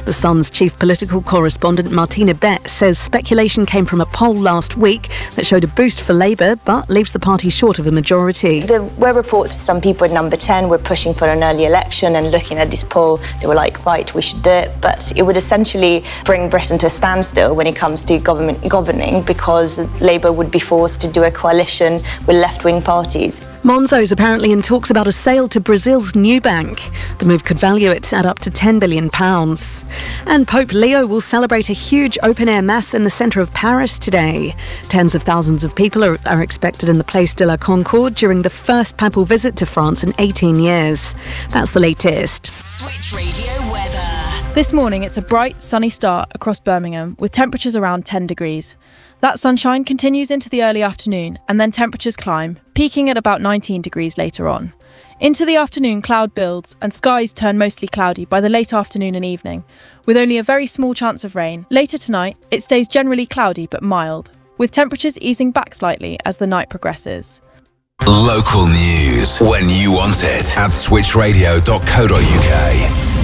The Sun's chief political correspondent Martina Bett says speculation came from a poll last week that showed a boost for Labour but leaves the party short of a majority. There were reports some people at number 10 were pushing for an early election, and looking at this poll, they were like, right, we should do it. But it would essentially bring Britain to a standstill when it comes to government governing, because Labour would be forced to do a coalition with left-wing parties. Monzo is apparently in talks about a sale to Brazil's Nubank. The move could value it at up to £10 billion. And Pope Leo will celebrate a huge open-air mass in the centre of Paris today. Tens of thousands of people are expected in the Place de la Concorde during the first papal visit to France in 18 years. That's the latest. Switch Radio weather. This morning it's a bright, sunny start across Birmingham with temperatures around 10 degrees. That sunshine continues into the early afternoon and then temperatures climb, peaking at about 19 degrees later on. Into the afternoon, cloud builds and skies turn mostly cloudy by the late afternoon and evening, with only a very small chance of rain. Later tonight, it stays generally cloudy but mild, with temperatures easing back slightly as the night progresses. Local news when you want it at switchradio.co.uk.